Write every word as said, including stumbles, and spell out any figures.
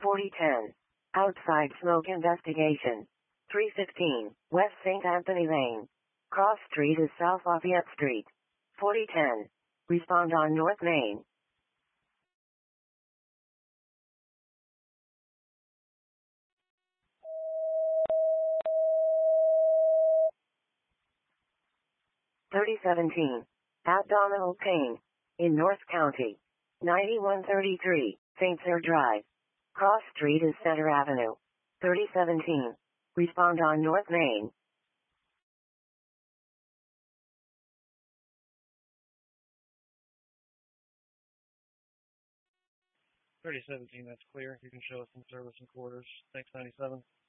forty ten. Outside smoke investigation. three fifteen. West Saint Anthony Lane. Cross Street is South Lafayette Street. forty ten. Respond on North Main. thirty seventeen. Abdominal pain. In North County. ninety-one thirty-three. Saint Cyr Drive. Cross Street is Center Avenue. thirty seventeen. Respond on North Main. thirty seventeen, that's clear. You can show us some service and quarters. Thanks, ninety-seven.